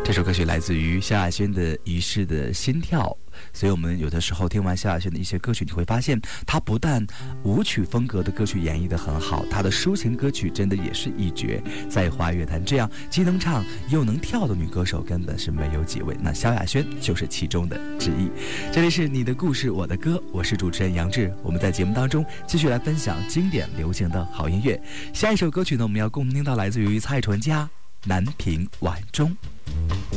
这首歌曲来自于萧亚轩的《遗失的心跳》，所以我们有的时候听完萧亚轩的一些歌曲，你会发现她不但舞曲风格的歌曲演绎得很好，她的抒情歌曲真的也是一绝。在华语乐坛，这样既能唱又能跳的女歌手根本是没有几位，那萧亚轩就是其中的之一。这里是你的故事我的歌，我是主持人杨志，我们在节目当中继续来分享经典流行的好音乐。下一首歌曲呢，我们要共同听到来自于蔡淳佳《南屏晚钟》。